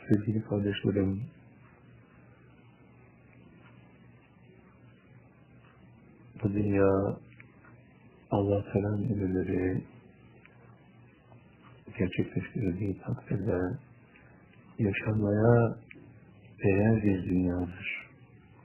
Sevgili kardeşlerim, bu dünya Allah falan emirleri gerçekleştirildiği takdirde yaşanmaya değer bir dünyadır.